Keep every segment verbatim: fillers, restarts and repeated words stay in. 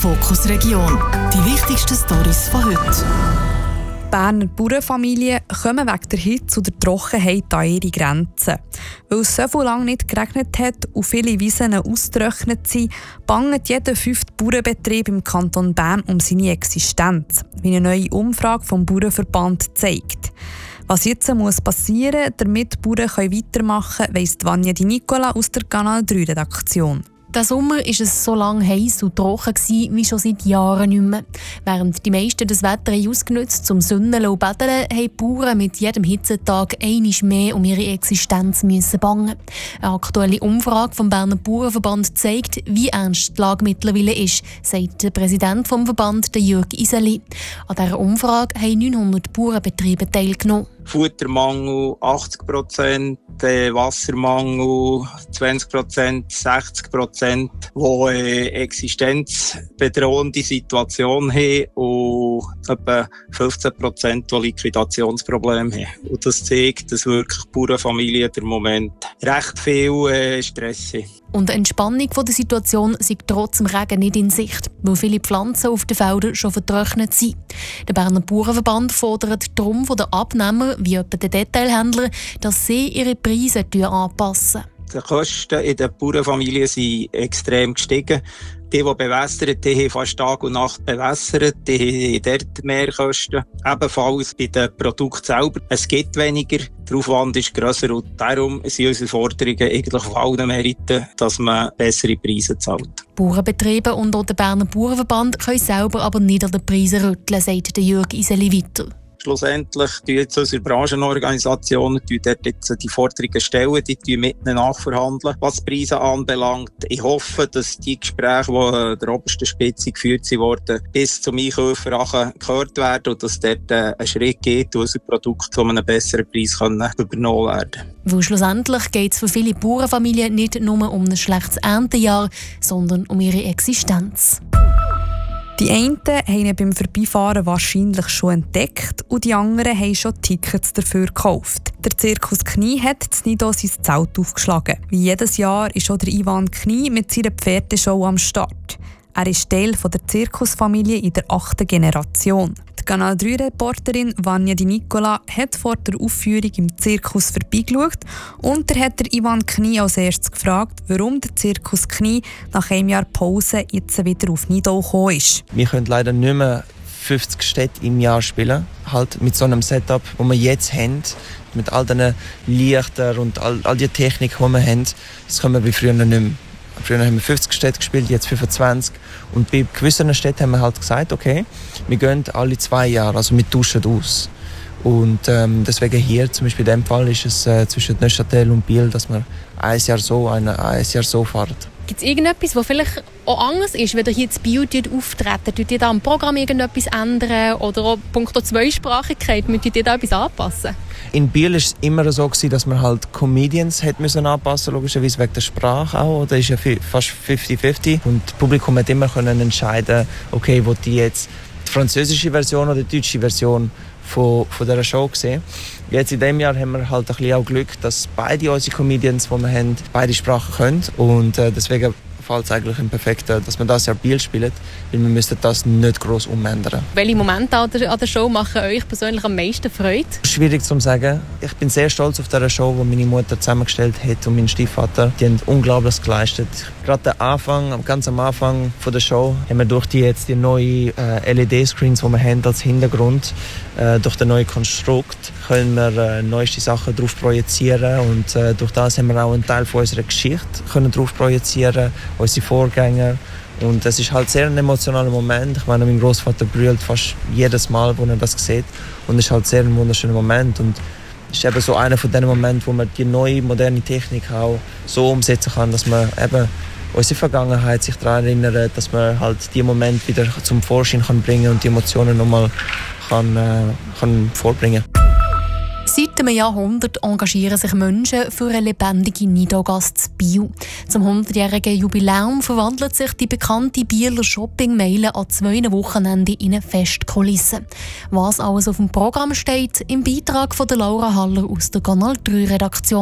Fokus Region. Die wichtigsten Storys von heute. Berner Bauernfamilien kommen wegen der Hitze und der Trockenheit an ihre Grenzen. Weil es so lange nicht geregnet hat und viele Wiesen ausgetrocknet sind, bangt jeder fünfte Bauernbetrieb im Kanton Bern um seine Existenz, wie eine neue Umfrage vom Bauernverband zeigt. Was jetzt muss passieren, damit die Bauern weitermachen können, weiss Vanja Di Nicola aus der Kanal drei Redaktion. Der Sommer war es so lange heiß und trocken wie schon seit Jahren nicht mehr. Während die meisten das Wetter ausgenutzt zum Sünneln und Betteln, haben die Bauern mit jedem Hitzetag einmal mehr um ihre Existenz müssen bangen. Eine aktuelle Umfrage vom Berner Bauernverband zeigt, wie ernst die Lage mittlerweile ist, sagt der Präsident des Verbands, Jürg Iseli. An dieser Umfrage haben neunhundert Bauernbetriebe teilgenommen. Futtermangel achtzig Prozent, Wassermangel zwanzig Prozent, sechzig Prozent, die eine existenzbedrohende Situation haben und etwa fünfzehn Prozent, die Liquidationsprobleme haben. Und das zeigt, dass wirklich Bauernfamilien im Moment recht viel äh, Stress haben. Und eine Entspannung der Situation sei trotz dem Regen nicht in Sicht, weil viele Pflanzen auf den Feldern schon vertrocknet sind. Der Berner Bauernverband fordert darum von den Abnehmern, wie etwa den Detailhändlern, dass sie ihre Preise anpassen. Die Kosten in den Bauernfamilien sind extrem gestiegen. Die, die bewässern, die haben fast Tag und Nacht bewässert, die haben dort mehr Kosten. Ebenfalls bei den Produkten selber. Es gibt weniger, der Aufwand ist grösser und darum sind unsere Forderungen eigentlich auf allen Meriten, dass man bessere Preise zahlt. Bauernbetriebe und auch der Berner Bauernverband können selber aber nicht an den Preisen rütteln, sagt Jürg Iseli weiter. Schlussendlich tun jetzt unsere Branchenorganisationen dort jetzt die Forderungen stellen, die tun mit ihnen nachverhandeln, was die Preise anbelangt. Ich hoffe, dass die Gespräche, die an der obersten Spitze geführt wurden, bis zum Einkäufer gehört werden und dass dort ein Schritt geht und unsere Produkte zu einem besseren Preis können übernommen werden. Weil schlussendlich geht es für viele Bauernfamilien nicht nur um ein schlechtes Erntejahr, sondern um ihre Existenz. Die einen haben ihn beim Vorbeifahren wahrscheinlich schon entdeckt und die anderen haben schon Tickets dafür gekauft. Der Zirkus Knie hat in Nido sein Zelt aufgeschlagen. Wie jedes Jahr ist auch der Ivan Knie mit seiner Pferdeshow am Start. Er ist Teil der Zirkusfamilie in der achten Generation. Die Kanal drei Reporterin Vanja Di Nicola hat vor der Aufführung im Zirkus vorbeigeschaut und er hat der Ivan Knie als erstes gefragt, warum der Zirkus Knie nach einem Jahr Pause jetzt wieder auf Nido gekommen ist. Wir können leider nicht mehr fünfzig Städte im Jahr spielen, halt mit so einem Setup, das wir jetzt haben, mit all den Lichtern und all, all die Technik, die wir haben, das können wir wie früher nicht mehr. Früher haben wir fünfzig Städte gespielt, jetzt fünfundzwanzig. Und bei gewissen Städten haben wir halt gesagt, okay, wir gehen alle zwei Jahre, also wir tauschen aus. Und ähm, deswegen hier, zum Beispiel in diesem Fall, ist es äh, zwischen Neuchâtel und Biel, dass wir ein Jahr so, ein, ein Jahr so fahren. Gibt es irgendetwas, was vielleicht auch anders ist, wenn ihr hier in Biel auftreten? Tut ihr da am Programm irgendetwas ändern? Oder auch punkto Zweisprachigkeit, müsst ihr da etwas anpassen? In Biel war es immer so, dass man halt Comedians hat müssen anpassen, logischerweise wegen der Sprache auch. Da ist ja fast fünfzig fünfzig. Und das Publikum hat immer können entscheiden, okay, wo die jetzt die französische Version oder die deutsche Version von, von dieser Show sehen. Jetzt in diesem Jahr haben wir halt ein bisschen auch Glück, dass beide unsere Comedians, die wir haben, beide Sprachen können. Und äh, deswegen fällt es eigentlich im Perfekten, dass wir das Jahr Biel spielen, weil wir müssten das nicht gross umändern. Welche Momente an der, an der Show machen euch persönlich am meisten Freude? Schwierig zu sagen. Ich bin sehr stolz auf diese Show, die meine Mutter zusammengestellt hat und mein Stiefvater. Die haben unglaublich geleistet. Gerade der Anfang, ganz am Anfang von der Show, haben wir durch die jetzt die neuen äh, L E D-Screens, die wir haben als Hintergrund, äh, durch den neuen Konstrukt, können wir äh, neueste Sachen drauf projizieren und äh, durch das haben wir auch einen Teil von unserer Geschichte können drauf projizieren, unsere Vorgänger. Und es ist halt sehr ein emotionaler Moment. Ich meine, mein Großvater brüllt fast jedes Mal, wo er das sieht. Und es ist halt sehr ein wunderschöner Moment. Und es ist eben so einer von den Momenten, wo man die neue, moderne Technik auch so umsetzen kann, dass man eben unsere Vergangenheit sich daran erinnert, dass man halt die Momente wieder zum Vorschein kann bringen und die Emotionen nochmal kann, äh, kann vorbringen. Seit einem Jahrhundert engagieren sich Menschen für eine lebendige Nidogasse zu Biel. Zum hundertjährigen Jubiläum verwandelt sich die bekannte Bieler Shoppingmeile an zwei Wochenenden in eine Festkulisse. Was alles auf dem Programm steht, im Beitrag von Laura Haller aus der Kanal drei Redaktion.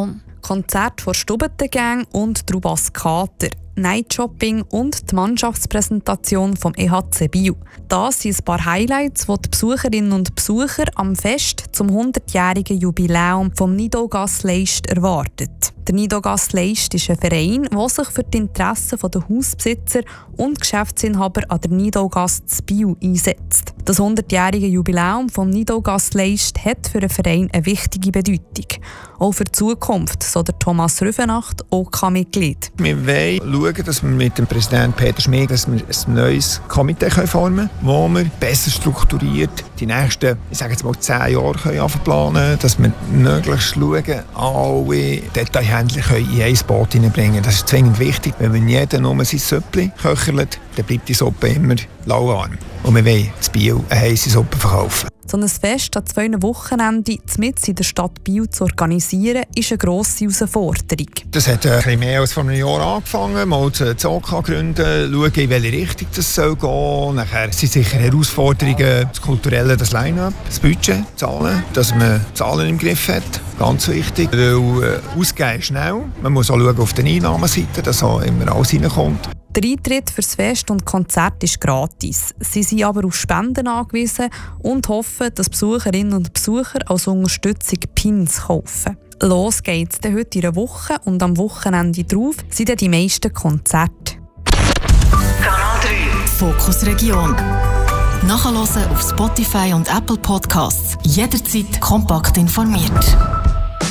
Konzerte von Stubbentengang und Trubas Kater, Nightshopping und die Mannschaftspräsentation vom E H C Biel. Das sind ein paar Highlights, die die Besucherinnen und Besucher am Fest zum hundertjährigen Jubiläum vom Nidogast Leist erwartet. Der Nidogast Leist ist ein Verein, der sich für die Interessen der Hausbesitzer und Geschäftsinhaber an der Nidogast Biel einsetzt. Das hundertjährige Jubiläum vom Nidogast Leist hat für den Verein eine wichtige Bedeutung. Auch für die Zukunft, so der Thomas Rüfenacht, O K-Mitglied. Wir wollen schauen, dass wir mit dem Präsidenten Peter Schmid dass wir ein neues Komitee formen können, wo wir besser strukturiert die nächsten, ich sage jetzt mal, zehn Jahre können planen können, dass wir möglichst schauen, alle Detailhändler in ein Boot hineinbringen können. Das ist zwingend wichtig, weil wenn jeder nur sein Süppli köchelt, dann bleibt die Suppe immer lauwarm. Und wir wollen das Biel eine heisse Suppe verkaufen. So ein Fest an zwei Wochenenden mitten in der Stadt Biel zu organisieren, ist eine grosse Herausforderung. Das hat ein bisschen mehr als vor einem Jahr angefangen. Mal das O K gründen, schauen, in welche Richtung das soll gehen. Nachher sind sicher Herausforderungen, das Kulturelle, das Line-up, das Budget, Zahlen, dass man Zahlen im Griff hat. Ganz wichtig, weil äh, ausgeben schnell. Man muss auch schauen auf der Einnahmenseite, dass auch immer alles reinkommt. Der Eintritt für das Fest und Konzert ist gratis. Sie sind aber auf Spenden angewiesen und hoffen, dass Besucherinnen und Besucher als Unterstützung Pins kaufen. Los geht's dann heute in einer Woche und am Wochenende drauf sind dann die meisten Konzerte. Kanal drei Fokus Region. Nachhören auf Spotify und Apple Podcasts. Jederzeit kompakt informiert.